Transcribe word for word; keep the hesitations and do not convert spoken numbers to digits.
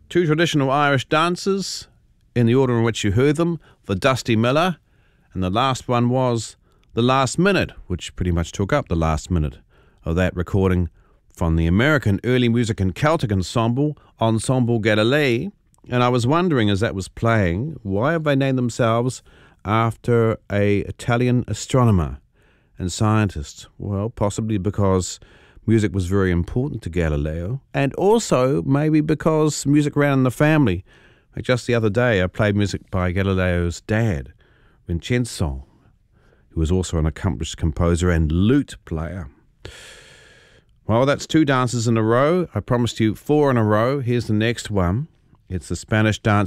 Two traditional Irish dances in the order in which you heard them, the Dusty Miller, and the last one was The Last Minute, which pretty much took up the last minute of that recording from the American early music and Celtic ensemble, Ensemble Galilei. And I was wondering, as that was playing, why have they named themselves after a Italian astronomer and scientist? Well, possibly because music was very important to Galileo, and also maybe because music ran in the family. Like just the other day, I played music by Galileo's dad, Vincenzo, who was also an accomplished composer and lute player. Well, that's two dances in a row. I promised you four in a row. Here's the next one. It's the Spanish dance